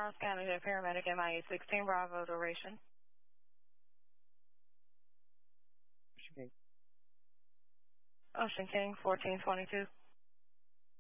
Charles County, paramedic MIA 16 Bravo, duration. Ocean King 1422.